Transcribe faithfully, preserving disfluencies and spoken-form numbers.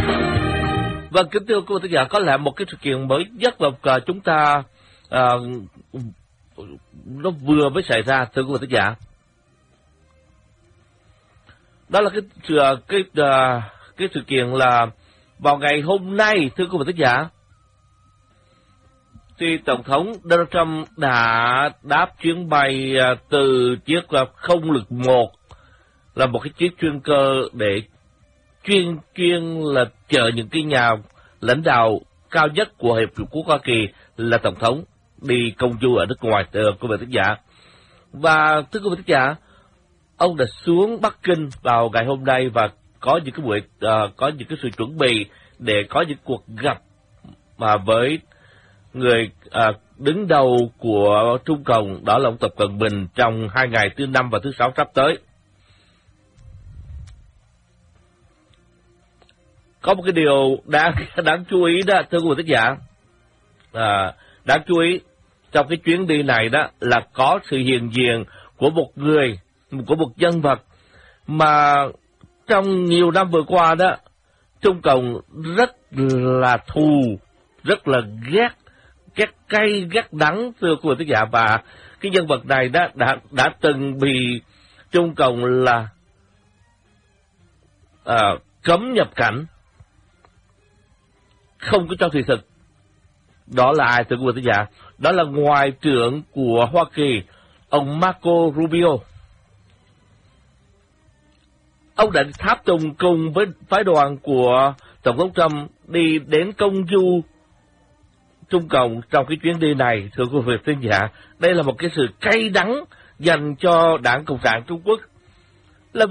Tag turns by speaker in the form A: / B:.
A: Vâng, kính thưa quý vị khán giả, có lẽ một cái sự kiện mới nhất là chúng ta à, nó vừa mới xảy ra, thưa quý vị khán giả. Đó là cái cái cái, cái sự kiện là vào ngày hôm nay, thưa quý vị khán giả, thì Tổng thống Donald Trump đã đáp chuyến bay từ chiếc không lực một, là một cái chiếc chuyên cơ để chuyên chuyên là chờ những cái nhà lãnh đạo cao nhất của Hiệp Quốc Hoa Kỳ là Tổng thống đi công du ở nước ngoài, thưa quý vị khán giả. Và thưa quý vị khán giả, ông đã xuống Bắc Kinh vào ngày hôm nay và có những cái buổi uh, có những cái sự chuẩn bị để có những cuộc gặp mà với người uh, đứng đầu của Trung Cộng, đó là ông Tập Cận Bình, trong hai ngày thứ năm và thứ sáu sắp tới. Có một cái điều đáng đáng chú ý đó, thưa quý vị khán giả, à, đáng chú ý trong cái chuyến đi này đó là có sự hiện diện của một người, của một nhân vật mà trong nhiều năm vừa qua đó Trung Cộng rất là thù, rất là ghét, ghét cay, ghét đắng, thưa quý vị khán giả. Và cái nhân vật này đó đã đã từng bị Trung Cộng là à, cấm nhập cảnh, không có cho thị thực. Đó là ai, thưa quý vị khán giả? Đó là Ngoại trưởng của Hoa Kỳ, ông Marco Rubio. Ông đã tháp tùng cùng với phái đoàn của Tổng thống Trump đi đến công du Trung Cộng trong cái chuyến đi này, thưa quý vị khán giả. Đây là một cái sự cay đắng dành cho Đảng Cộng sản Trung Quốc.